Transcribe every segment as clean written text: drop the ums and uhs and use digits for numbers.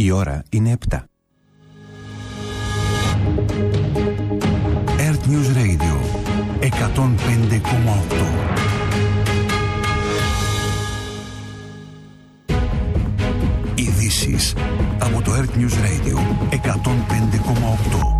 Η ώρα είναι 7. Earth News Radio 105,8. Ειδήσεις από το Earth News Radio 105,8.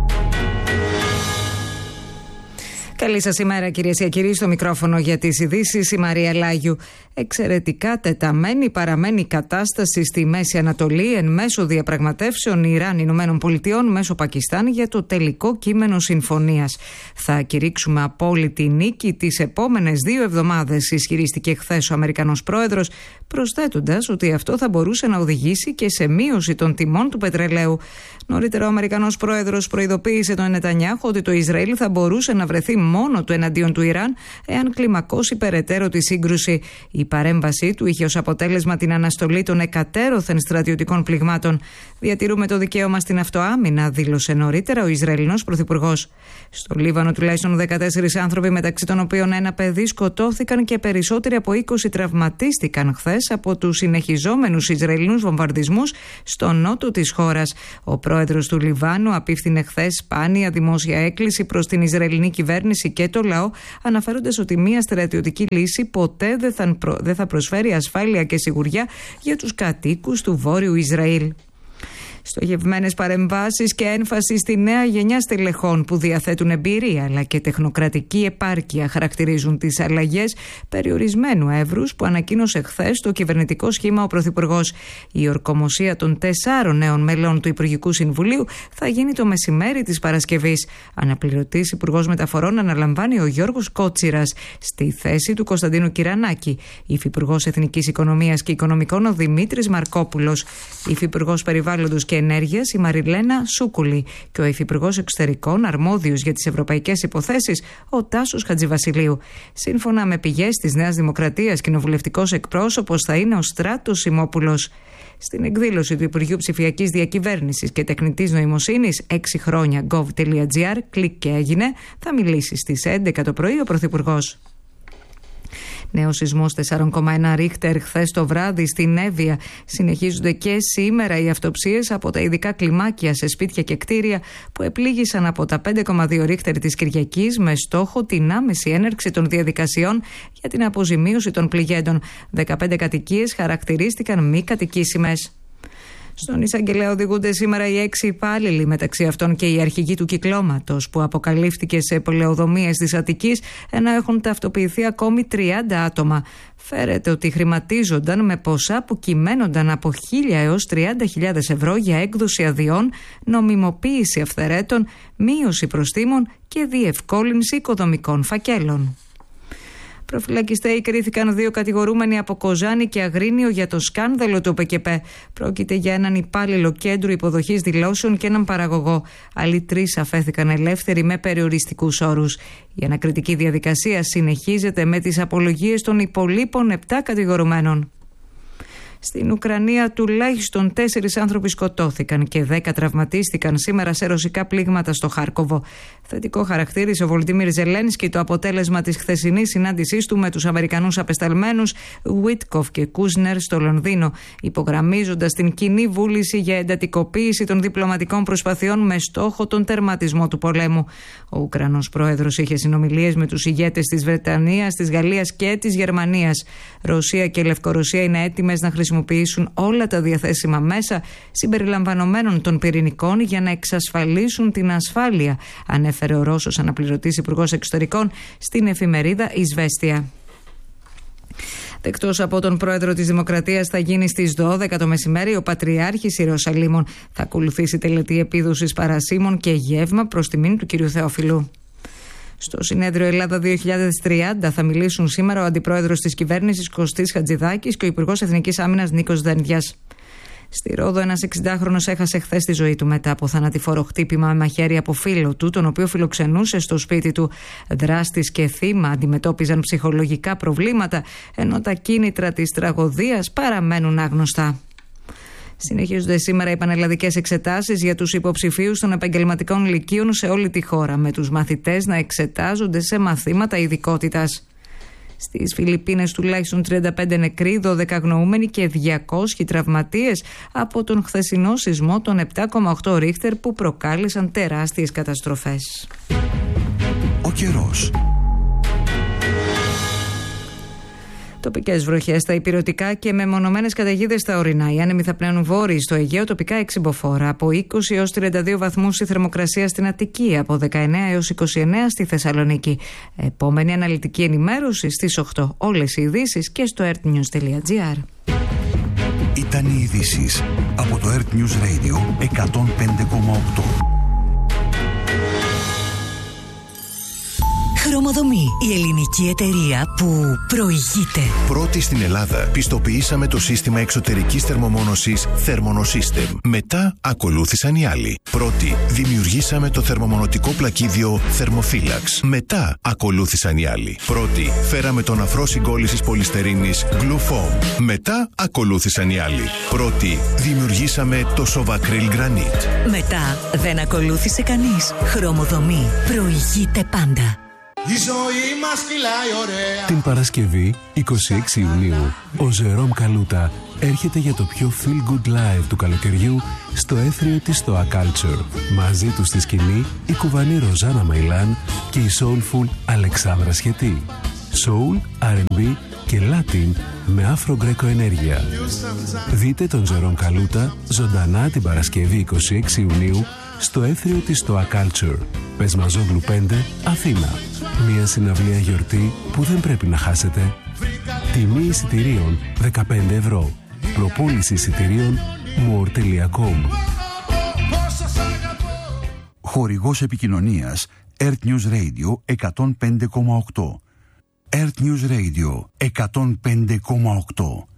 Καλή σας ημέρα, κυρίες και κύριοι. Στο μικρόφωνο για τις ειδήσεις η Μαρία Λάγιου. Εξαιρετικά τεταμένη παραμένει η κατάσταση στη Μέση Ανατολή εν μέσω διαπραγματεύσεων Ιράν-Ηνωμένων Πολιτειών μέσω Πακιστάν για το τελικό κείμενο συμφωνίας. Θα κηρύξουμε απόλυτη νίκη τις επόμενες 2 εβδομάδες, ισχυρίστηκε χθες ο Αμερικανός πρόεδρος, προσθέτοντας ότι αυτό θα μπορούσε να οδηγήσει και σε μείωση των τιμών του πετρελαίου. Νωρίτερα, ο Αμερικανός πρόεδρος προειδοποίησε τον Νετανιάχου ότι το Ισραήλ θα μπορούσε να βρεθεί μόνο του εναντίον του Ιράν εάν κλιμακώσει περαιτέρω τη σύγκρουση. Η παρέμβασή του είχε ως αποτέλεσμα την αναστολή των εκατέρωθεν στρατιωτικών πληγμάτων. Διατηρούμε το δικαίωμα στην αυτοάμυνα, δήλωσε νωρίτερα ο Ισραηλινός πρωθυπουργός. Στο Λίβανο, τουλάχιστον 14 άνθρωποι, μεταξύ των οποίων ένα παιδί, σκοτώθηκαν και περισσότεροι από 20 τραυματίστηκαν χθες από τους συνεχιζόμενους Ισραηλινούς βομβαρδισμούς στο νότο της χώρας. Ο πρόεδρος του Λιβάνου απίφθινε χθες σπάνια δημόσια έκκληση προς την Ισραηλινή κυβέρνηση και το λαό, αναφέροντας ότι μια στρατιωτική λύση ποτέ δεν θα προσφέρει ασφάλεια και σιγουριά για τους κατοίκους του Βόρειου Ισραήλ. Στοχευμένες παρεμβάσεις και έμφαση στη νέα γενιά στελεχών που διαθέτουν εμπειρία αλλά και τεχνοκρατική επάρκεια χαρακτηρίζουν τις αλλαγές περιορισμένου εύρους που ανακοίνωσε χθες το κυβερνητικό σχήμα ο Πρωθυπουργός. Η ορκομοσία των 4 νέων μελών του Υπουργικού Συμβουλίου θα γίνει το μεσημέρι της Παρασκευής. Αναπληρωτής Υπουργός Μεταφορών αναλαμβάνει ο Γιώργος Κότσιρας στη θέση του Κωνσταντίνου Κυρανάκη. Υφυπουργός Εθνικής Οικονομίας και Οικονομικών ο Δημήτρης Μαρκόπουλος. Υφυπουργός Περιβάλλοντος και Ενέργειας η Μαριλένα Σούκουλη και ο Υφυπουργός Εξωτερικών αρμόδιος για τις ευρωπαϊκές υποθέσεις ο Τάσος Χατζηβασιλείου. Σύμφωνα με πηγές της Νέας Δημοκρατίας, κοινοβουλευτικός εκπρόσωπος θα είναι ο Στράτος Σιμόπουλος. Στην εκδήλωση του Υπουργείου Ψηφιακής Διακυβέρνησης και Τεχνητής Νοημοσύνης 6 χρόνια gov.gr, κλικ και έγινε, θα μιλήσει στις 11 το πρωί ο Πρωθυπουργός. Νέος σεισμός 4,1 Ρίχτερ χθες το βράδυ στην Εύβοια. Συνεχίζονται και σήμερα οι αυτοψίες από τα ειδικά κλιμάκια σε σπίτια και κτίρια που επλήγησαν από τα 5,2 Ρίχτερ της Κυριακής με στόχο την άμεση έναρξη των διαδικασιών για την αποζημίωση των πληγέντων. 15 κατοικίες χαρακτηρίστηκαν μη κατοικήσιμες. Στον εισαγγελέα οδηγούνται σήμερα οι 6 υπάλληλοι, μεταξύ αυτών και οι αρχηγοί του κυκλώματος, που αποκαλύφθηκε σε πολεοδομίες της Αττικής, ενώ έχουν ταυτοποιηθεί ακόμη 30 άτομα. Φέρεται ότι χρηματίζονταν με ποσά που κυμαίνονταν από 1.000 έως 30.000 ευρώ για έκδοση αδειών, νομιμοποίηση αυθαιρέτων, μείωση προστίμων και διευκόλυνση οικοδομικών φακέλων. Προφυλακιστέοι κρίθηκαν 2 κατηγορούμενοι από Κοζάνη και Αγρίνιο για το σκάνδαλο του ΠΚΠ. Πρόκειται για έναν υπάλληλο κέντρου υποδοχής δηλώσεων και έναν παραγωγό. Άλλοι 3 αφέθηκαν ελεύθεροι με περιοριστικούς όρους. Η ανακριτική διαδικασία συνεχίζεται με τις απολογίες των υπολείπων 7 κατηγορουμένων. Στην Ουκρανία τουλάχιστον 4 άνθρωποι σκοτώθηκαν και 10 τραυματίστηκαν σήμερα σε ρωσικά πλήγματα στο Χάρκοβο. Θετικό χαρακτήρισε ο Βολντίμιρ Ζελένσκι το αποτέλεσμα της χθεσινής συνάντησής του με τους Αμερικανούς απεσταλμένους Βίτκοφ και Κούσνερ στο Λονδίνο, υπογραμμίζοντας την κοινή βούληση για εντατικοποίηση των διπλωματικών προσπαθειών με στόχο τον τερματισμό του πολέμου. Ο Ουκρανός πρόεδρος είχε συνομιλίες με τους ηγέτες της Βρετανίας, της Γαλλίας και της Γερμανίας. Ρωσία και Λευκορωσία είναι έτοιμες να χρησιμοποιήσουν όλα τα διαθέσιμα μέσα, συμπεριλαμβανομένων των πυρηνικών, για να εξασφαλίσουν την ασφάλεια, ανέφερε ο Ρώσος αναπληρωτής Υπουργός Εξωτερικών στην εφημερίδα Ισβέστια. Δεκτός από τον πρόεδρο της Δημοκρατίας θα γίνει στις 12 το μεσημέρι ο Πατριάρχης Ιερουσαλήμων. Θα ακολουθήσει τελετή επίδοσης παρασίμων και γεύμα προς τιμήν του κ. Θεόφιλου. Στο συνέδριο Ελλάδα 2030 θα μιλήσουν σήμερα ο αντιπρόεδρος της κυβέρνησης Κωστής Χατζηδάκης και ο Υπουργός Εθνικής Άμυνας Νίκος Δένδιας. Στη Ρόδο, ένας 60χρονος έχασε χθες τη ζωή του μετά από θανατηφόρο χτύπημα με μαχαίρι από φίλο του, τον οποίο φιλοξενούσε στο σπίτι του. Δράστης και θύμα αντιμετώπιζαν ψυχολογικά προβλήματα, ενώ τα κίνητρα της τραγωδίας παραμένουν άγνωστα. Συνεχίζονται σήμερα οι πανελλαδικές εξετάσεις για τους υποψηφίους των επαγγελματικών λυκείων σε όλη τη χώρα, με τους μαθητές να εξετάζονται σε μαθήματα ειδικότητας. Στις Φιλιππίνες τουλάχιστον 35 νεκροί, 12 αγνοούμενοι και 200 τραυματίες από τον χθεσινό σεισμό των 7,8 Ρίχτερ που προκάλεσαν τεράστιες καταστροφές. Ο καιρός. Τοπικές βροχές στα ηπειρωτικά και μεμονωμένες καταιγίδες στα ορεινά. Οι άνεμοι θα πνέουν βόρειοι στο Αιγαίο, τοπικά εξυμποφόρα. Από 20 έως 32 βαθμούς η θερμοκρασία στην Αττική, από 19 έως 29 στη Θεσσαλονίκη. Επόμενη αναλυτική ενημέρωση στις 8. Όλες οι ειδήσεις και στο earthnews.gr. Ήταν οι ειδήσεις από το Earth News Radio 105,8. Χρωμοδομή, η ελληνική εταιρεία που προηγείται. Πρώτη στην Ελλάδα πιστοποιήσαμε το σύστημα εξωτερικής θερμομόνωσης Thermonosystem. Μετά ακολούθησαν οι άλλοι. Πρώτη δημιουργήσαμε το θερμομονωτικό πλακίδιο Thermophilax. Μετά ακολούθησαν οι άλλοι. Πρώτη φέραμε τον αφρό συγκόλλησης πολυστερίνης Glufoam. Μετά ακολούθησαν οι άλλοι. Πρώτη δημιουργήσαμε το Sovacryl Granite. Μετά δεν ακολούθησε κανείς. Χρωμοδομή προηγείται πάντα. Η ζωή μας κυλάει ωραία. Την Παρασκευή, 26 Ιουνίου, ο Ζερόμ Καλούτα έρχεται για το πιο feel good live του καλοκαιριού στο έθριο της Stoa Culture. Μαζί του στη σκηνή η κουβανή Ροζάνα Μαϊλάν και η soulful Αλεξάνδρα Σχετή. Soul, R&B και Latin με αφρο-γκρέκο ενέργεια. Δείτε τον Ζερόμ Καλούτα ζωντανά την Παρασκευή 26 Ιουνίου στο έθριο της Stoa Culture. Πεσμαζόγλου 5, Αθήνα. Μια συναυλία γιορτή που δεν πρέπει να χάσετε. Τιμή εισιτηρίων 15 ευρώ. Προπόληση εισιτηρίων more.com. Χορηγός επικοινωνίας Earth News Radio 105,8. Earth News Radio 105,8.